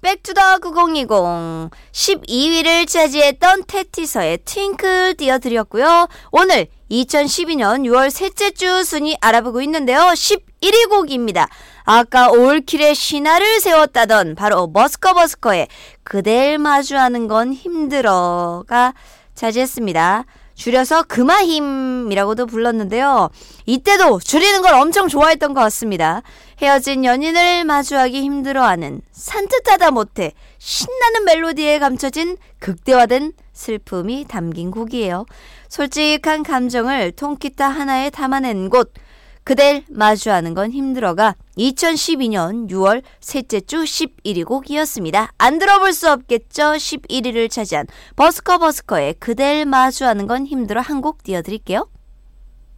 백투더 9020 12위를 차지했던 테티서의 트윙클 띄워드렸고요. 오늘 2012년 6월 셋째 주 순위 알아보고 있는데요. 11위 곡입니다. 아까 올킬의 신화를 세웠다던 바로 버스커버스커의 그댈 마주하는 건 힘들어가 차지했습니다. 줄여서 그마힘이라고도 불렀는데요. 이때도 줄이는 걸 엄청 좋아했던 것 같습니다. 헤어진 연인을 마주하기 힘들어하는 산뜻하다 못해 신나는 멜로디에 감춰진 극대화된 슬픔이 담긴 곡이에요. 솔직한 감정을 통기타 하나에 담아낸 곳 그댈 마주하는 건 힘들어가 2012년 6월 셋째 주 11위 곡이었습니다. 안 들어볼 수 없겠죠. 11위를 차지한 버스커버스커의 그댈 마주하는 건 힘들어 한 곡 띄워드릴게요.